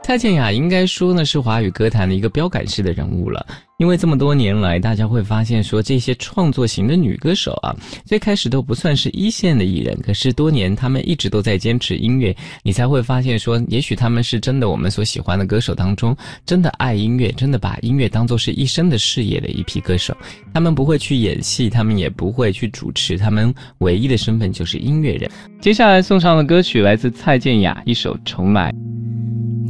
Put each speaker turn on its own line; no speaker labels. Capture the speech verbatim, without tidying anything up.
蔡健雅应该说呢是华语歌坛的一个标杆式的人物了，因为这么多年来大家会发现说这些创作型的女歌手啊，最开始都不算是一线的艺人，可是多年他们一直都在坚持音乐，你才会发现说也许他们是真的我们所喜欢的歌手当中真的爱音乐，真的把音乐当作是一生的事业的一批歌手。他们不会去演戏，他们也不会去主持，他们唯一的身份就是音乐人。接下来送上的歌曲来自蔡健雅，一首重来。